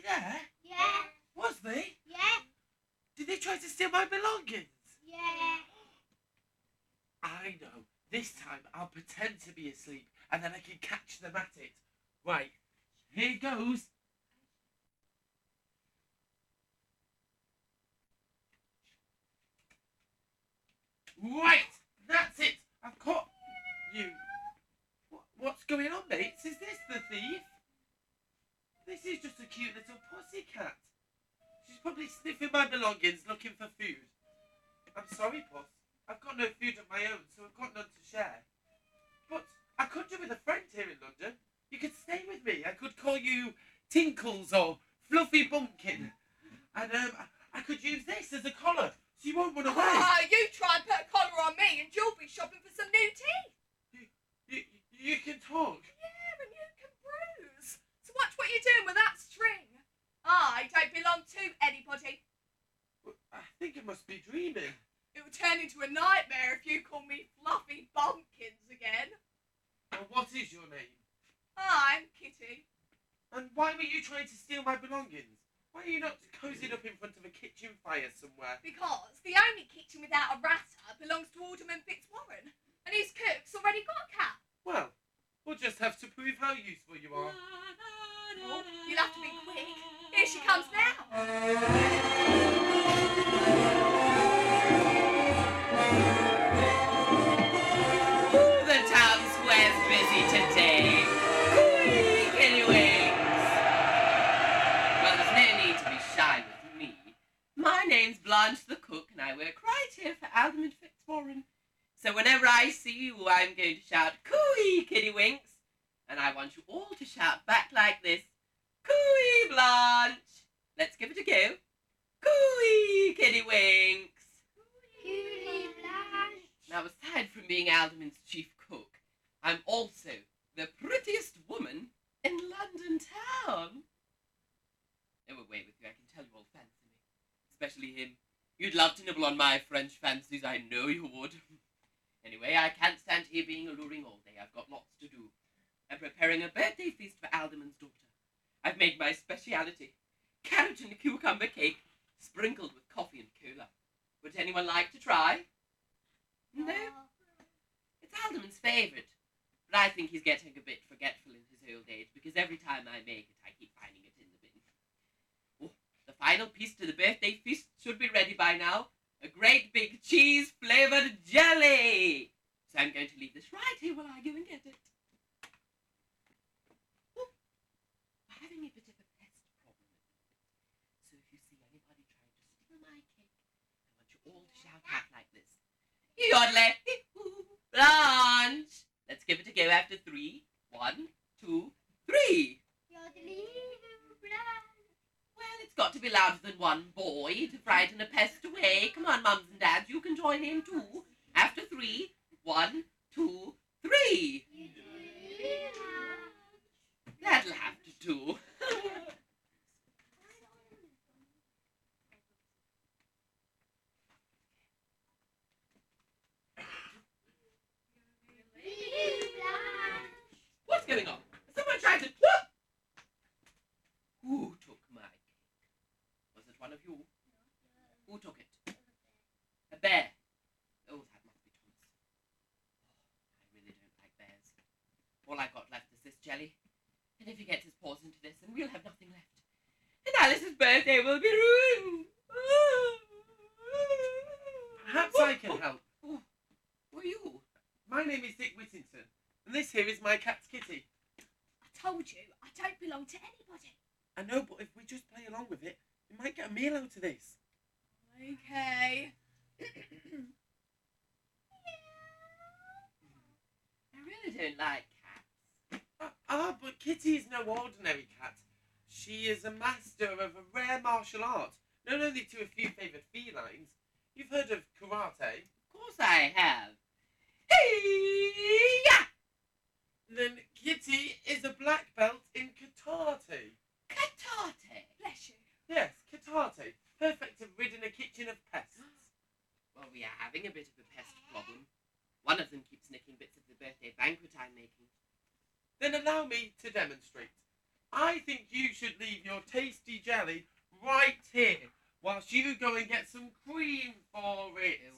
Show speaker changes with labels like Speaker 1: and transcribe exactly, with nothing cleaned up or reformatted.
Speaker 1: there?
Speaker 2: Yeah.
Speaker 1: Was they?
Speaker 2: Yeah.
Speaker 1: Did they try to steal my belongings?
Speaker 2: Yeah.
Speaker 1: I know. This time I'll pretend to be asleep and then I can catch them at it. Right, here goes. Right, that's it. I've caught you. What, what's going on, mates? Is this the thief? This is just a cute little pussycat. She's probably sniffing my belongings looking for food. I'm sorry, Puss. I've got no food of my own, so I've got none to share. But I could do with a friend here in London. You could stay with me. I could call you Tinkles or Fluffy Bumpkin. And um, I could use this as a collar, so you won't run away.
Speaker 3: Ah, you try and put a collar on me and you'll be shopping for some new teeth.
Speaker 1: You, you, you can talk.
Speaker 3: Yeah, and you can bruise. So watch what you're doing with that string. I don't belong to anybody.
Speaker 1: I think it must be dreaming.
Speaker 3: It will turn into a nightmare if you call me Fluffy Bumpkins again.
Speaker 1: Well, what is your name?
Speaker 3: I'm Kitty.
Speaker 1: And why were you trying to steal my belongings? Why are you not cozied up in front of a kitchen fire somewhere?
Speaker 3: Because the only kitchen without a ratter belongs to Alderman Fitzwarren, and his cook's already got a cat.
Speaker 1: Well, we'll just have to prove how useful you are.
Speaker 3: Oh, you'll have to be quick. Here she comes now.
Speaker 4: The town square's busy today. Quick, anyways. Well, there's no need to be shy with me. My name's Blanche the cook, and I work right here for Alderman Fitzwarren. So whenever I see you, I'm going to shout, "Cooey, Kiddywinks!" And I want you all to shout back like this, "Cooey, Blanche!" Let's give it a go. Cooey, Kiddywinks!
Speaker 2: Cooey Blanche.
Speaker 4: Now, aside from being Alderman's chief cook, I'm also the prettiest woman in London town. No away with you, I can tell you all fancy me. Especially him. You'd love to nibble on my French fancies, I know you would. Anyway, I can't stand here being alluring all day. I've got lots to do. I'm preparing a birthday feast for Alderman's daughter. I've made my speciality, carrot and cucumber cake, sprinkled with coffee and cola. Would anyone like to try? No? It's Alderman's favourite, but I think he's getting a bit forgetful in his old age because every time I make it, I keep finding it in the bin. Oh, the final piece to the birthday feast should be ready by now. A great big cheese-flavoured jelly! So I'm going to leave this right here while I go and get it. Oh, we're having a bit of a pest problem at the moment. So if you see anybody trying to steal my cake, I want you all to shout out like this. Yodelay! Blanche! Let's give it a go after three. One, two, three!
Speaker 2: Yodeling Blanche.
Speaker 4: Well, it's got to be louder than one boy to frighten a pest away. Come on, mums and dads, you can join in too. After three. One, two, three!
Speaker 2: Yodeling Blanche.
Speaker 4: That'll have to do. What's going on? Is someone trying to... What? Who took my cake? Was it one of you? Who took it? A bear. Oh, that must be Thomas. Oh, I really don't like bears. All I've got left is this jelly. And if he gets his paws into this, then we'll have nothing left. And Alice's birthday will be ruined.
Speaker 1: Perhaps I can help.
Speaker 4: Oh, who are you?
Speaker 1: My name is Dick Whittington, and this here is my cat Kitty.
Speaker 3: I told you, I don't belong to anybody.
Speaker 1: I know, but if we just play along with it, we might get a meal out of this.
Speaker 3: Okay.
Speaker 4: I really don't like cats.
Speaker 1: Ah, ah, but Kitty is no ordinary cat. She is a master of a rare martial art, known only to a few favoured felines. You've heard of karate?
Speaker 4: Of course I have. Hey-ya!
Speaker 1: Then Kitty is a black belt in karate.
Speaker 4: Katate.
Speaker 3: Bless you.
Speaker 1: Yes, karate. Perfect to rid in a kitchen of pests.
Speaker 4: Well, we are having a bit of a pest problem. One of them keeps nicking bits of the birthday banquet I'm making.
Speaker 1: Then allow me to demonstrate. I think you should leave your tasty jelly right here whilst you go and get some cream for it.